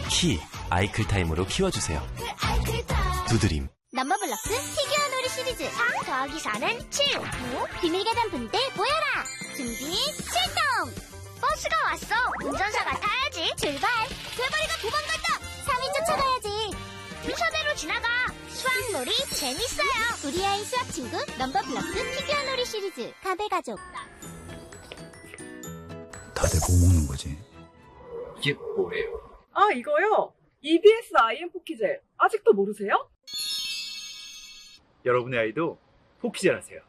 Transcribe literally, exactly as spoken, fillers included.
키, 아이클타임으로 키워주세요. 두드림. 넘버블럭스 피규어 놀이 시리즈 사 더하기 사는 칠. 구. 비밀 계단 분대 모여라. 준비 출동. 버스가 왔어. 운전사가 타야지. 출발. 괴벌이가 도망간다. 삼 위 쫓아가야지. 순서대로 지나가. 수학놀이 재밌어요. 우리 아이 수학 친구 넘버블럭스 피규어 놀이 시리즈 가베가족. 다들 뭐 먹는 거지? 이게 뭐예요? 아, 이거요? 이비에스 아이엠 포키젤. 아직도 모르세요? 여러분의 아이도 포키젤 하세요.